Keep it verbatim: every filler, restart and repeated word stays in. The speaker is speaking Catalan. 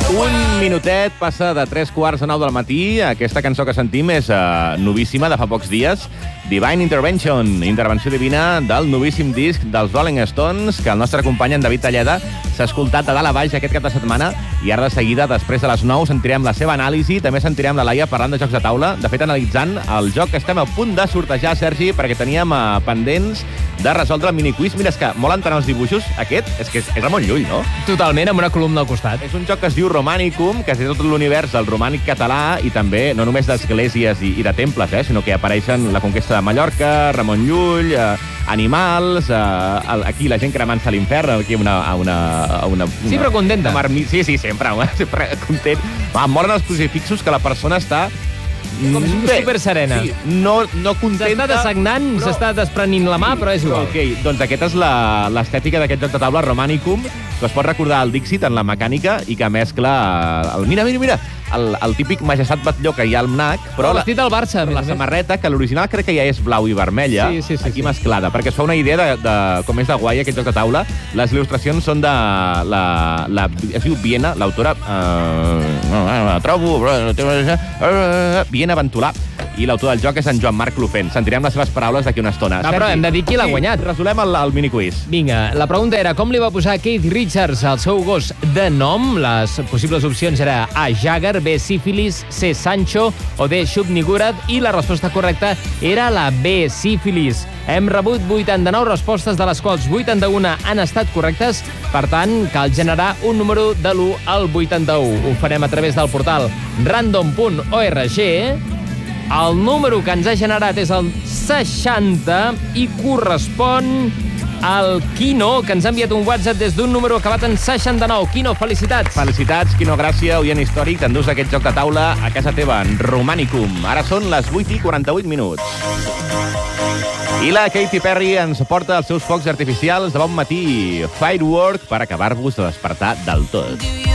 Un minutet passa de tres quarts a nou del matí. Aquesta cançó que sentim és uh, novíssima, de fa pocs dies. Divine Intervention, intervenció divina del novíssim disc dels Rolling Stones, que el nostre company, en David Talleda, s'ha escoltat de dalt a baix aquest cap de setmana, i ara de seguida, després de les nou, sentirem la seva anàlisi, també sentirem la Laia parlant de jocs de taula, de fet analitzant el joc que estem a punt de sortejar, Sergi, perquè teníem uh, pendents de resoldre el miniquiz. Mira, és que molen tant els dibuixos, aquest, és que és, és Ramon Llull, no? Totalment, amb una columna al costat. És un joc que es diu Romanicum, que és tot l'univers del romànic català, i també no només d'esglésies i, i de temples, eh, sinó que apareixen la conquesta de Mallorca, Ramon Llull, eh, animals, eh, aquí la gent cremant-se a l'infern, aquí una... A una, a una, una sí, però contenta. Una marmi... Sí, sí, sempre, sempre content. Va, em molen els crucifixos que la persona està... Com Bé, super serena. Sí, no, no contenta... S'està dessagnant, però... s'està desprenint la mà, sí, però és igual. Ok, doncs aquesta és l'estètica d'aquest joc de taula, Romanicum, que es pot recordar al Dixit en la mecànica i que mescla... El, mira, mira, mira! El, el típic majestat batlló que hi ha al N A C, però... El vestit del Barça. La samarreta, que l'original crec que ja és blau i vermella, sí, sí, sí, aquí sí. mesclada, perquè es fa una idea de, de com és de guai aquest joc de taula. Les il·lustracions són de... La, la, es diu Viena, l'autora... Uh, no, no, trobo... Viena Ventolà. I l'autor del joc és en Joan Marc Clofent. Sentirem les seves paraules d'aquí una estona. No, però hem de dir qui l'ha sí, guanyat. Resolem el, el miniquiz. Vinga, la pregunta era com li va posar Keith Richards al seu gos de nom? Les possibles opcions era A. Jagger, B. Sífilis, C. Sancho o D. Shub-Niggurath, i la resposta correcta era la B. Sífilis. Hem rebut vuitanta-nou respostes, de les quals vuitanta-una han estat correctes. Per tant, cal generar un número de l'u al vuitanta-u. Ho farem a través del portal random punt org. El número que ens ha generat és el seixanta i correspon al Quino, que ens ha enviat un WhatsApp des d'un número acabat en seixanta-nou. Quino, felicitats. Felicitats, Quino, gràcia, oient històric. T'endús aquest joc de taula a casa teva, en Romanicum. Ara són les vuit i quaranta-vuit minuts. I la Katy Perry ens porta els seus focs artificials de bon matí. Firework per acabar-vos de despertar del tot.